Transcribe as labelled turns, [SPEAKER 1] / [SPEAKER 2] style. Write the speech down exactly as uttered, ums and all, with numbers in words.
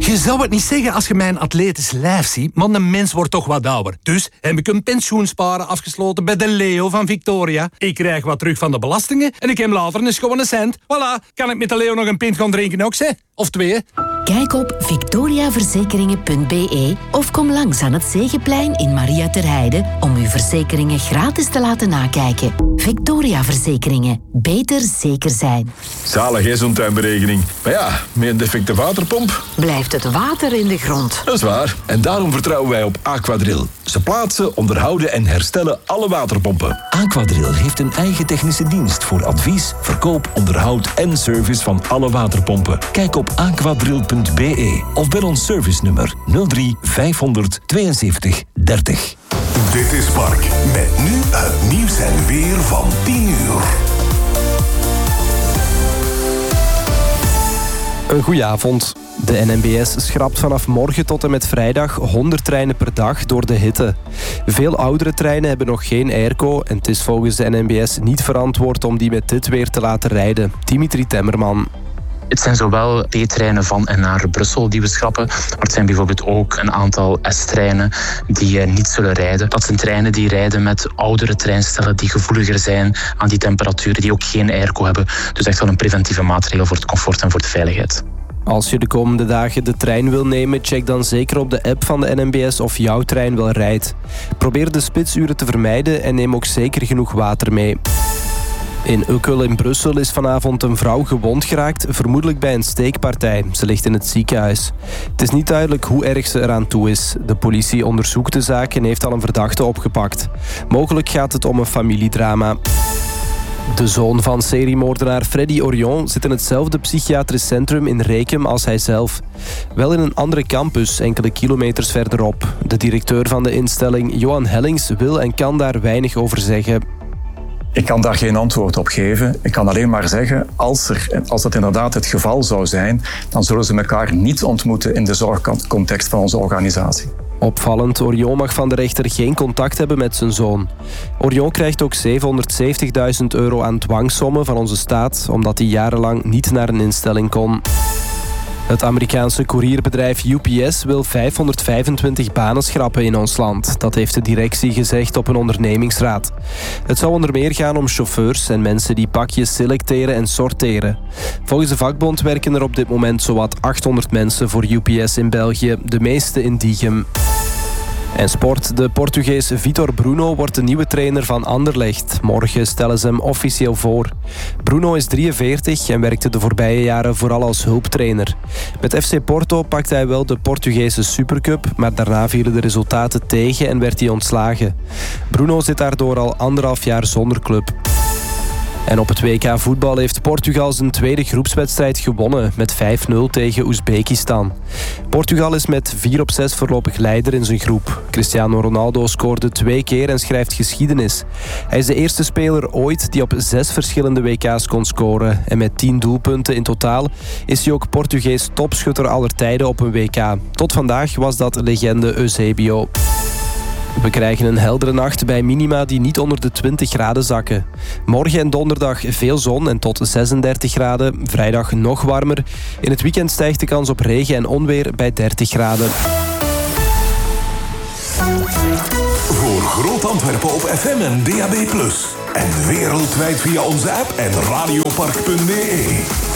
[SPEAKER 1] Je zou het niet zeggen als je mijn atletisch lijf ziet, maar een mens wordt toch wat ouder. Dus heb ik een pensioensparen afgesloten bij de Leo van Victoria. Ik krijg wat terug van de belastingen en ik heb later een schone cent. Voilà, kan ik met de Leo nog een pint gaan drinken ook, zeg? Of twee?
[SPEAKER 2] Kijk op victoriaverzekeringen punt b e of kom langs aan het Zegeplein in Maria ter Heide om uw verzekeringen gratis te laten nakijken. Victoria Verzekeringen. Beter zeker zijn.
[SPEAKER 3] Zalig, hè, zo'n tuinberekening. Maar ja, met een defecte waterpomp
[SPEAKER 2] blijft het water in de grond.
[SPEAKER 3] Dat is waar. En daarom vertrouwen wij op Aquadrill. Ze plaatsen, onderhouden en herstellen alle waterpompen.
[SPEAKER 4] Aquadrill heeft een eigen technische dienst voor advies, verkoop, onderhoud en service van alle waterpompen. Kijk op aquadrill punt b e of bel ons servicenummer nul drie vijfhonderd tweeënzeventig dertig.
[SPEAKER 5] Dit is Mark, met nu het nieuws en weer van tien uur.
[SPEAKER 6] Een goeie avond. De N M B S schrapt vanaf morgen tot en met vrijdag honderd treinen per dag door de hitte. Veel oudere treinen hebben nog geen airco en het is volgens de N M B S niet verantwoord om die met dit weer te laten rijden. Dimitri Temmerman.
[SPEAKER 7] Het zijn zowel P-treinen van en naar Brussel die we schrappen, maar het zijn bijvoorbeeld ook een aantal S-treinen die niet zullen rijden. Dat zijn treinen die rijden met oudere treinstellen die gevoeliger zijn aan die temperaturen, die ook geen airco hebben. Dus echt wel een preventieve maatregel voor het comfort en voor de veiligheid.
[SPEAKER 6] Als je de komende dagen de trein wil nemen, check dan zeker op de app van de N M B S of jouw trein wel rijdt. Probeer de spitsuren te vermijden en neem ook zeker genoeg water mee. In Ukkel in Brussel is vanavond een vrouw gewond geraakt, vermoedelijk bij een steekpartij. Ze ligt in het ziekenhuis. Het is niet duidelijk hoe erg ze eraan toe is. De politie onderzoekt de zaak en heeft al een verdachte opgepakt. Mogelijk gaat het om een familiedrama. De zoon van seriemoordenaar Freddy Orion zit in hetzelfde psychiatrisch centrum in Rekem als hijzelf. Wel in een andere campus, enkele kilometers verderop. De directeur van de instelling, Johan Hellings, wil en kan daar weinig over zeggen.
[SPEAKER 8] Ik kan daar geen antwoord op geven. Ik kan alleen maar zeggen, als, er, als dat inderdaad het geval zou zijn, dan zullen ze elkaar niet ontmoeten in de zorgcontext van onze organisatie.
[SPEAKER 6] Opvallend, Orion mag van de rechter geen contact hebben met zijn zoon. Orion krijgt ook zevenhonderdzeventigduizend euro aan dwangsommen van onze staat, omdat hij jarenlang niet naar een instelling kon. Het Amerikaanse courierbedrijf U P S wil vijfhonderdvijfentwintig banen schrappen in ons land. Dat heeft de directie gezegd op een ondernemingsraad. Het zou onder meer gaan om chauffeurs en mensen die pakjes selecteren en sorteren. Volgens de vakbond werken er op dit moment zowat achthonderd mensen voor U P S in België, de meeste in Diegem. En sport. De Portugees Vitor Bruno wordt de nieuwe trainer van Anderlecht. Morgen stellen ze hem officieel voor. Bruno is drieënveertig en werkte de voorbije jaren vooral als hulptrainer. Met F C Porto pakte hij wel de Portugese Supercup, maar daarna vielen de resultaten tegen en werd hij ontslagen. Bruno zit daardoor al anderhalf jaar zonder club. En op het W K voetbal heeft Portugal zijn tweede groepswedstrijd gewonnen met vijf nul tegen Oezbekistan. Portugal is met vier op zes voorlopig leider in zijn groep. Cristiano Ronaldo scoorde twee keer en schrijft geschiedenis. Hij is de eerste speler ooit die op zes verschillende W K's kon scoren. En met tien doelpunten in totaal is hij ook Portugees topschutter aller tijden op een W K. Tot vandaag was dat legende Eusebio. We krijgen een heldere nacht bij minima die niet onder de twintig graden zakken. Morgen en donderdag veel zon en tot zesendertig graden. Vrijdag nog warmer. In het weekend stijgt de kans op regen en onweer bij dertig graden.
[SPEAKER 5] Voor Groot Antwerpen op F M en D A B plus. En wereldwijd via onze app en radiopark punt b e.